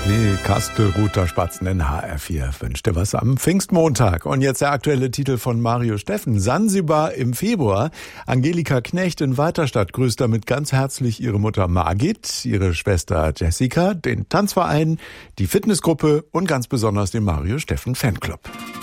Nee, Kastelruther Spatzen in HR4 wünschte was am Pfingstmontag. Und jetzt der aktuelle Titel von Mario Steffen. Sansibar im Februar. Angelika Knecht in Weiterstadt grüßt damit ganz herzlich ihre Mutter Margit, ihre Schwester Jessica, den Tanzverein, die Fitnessgruppe und ganz besonders den Mario Steffen Fanclub.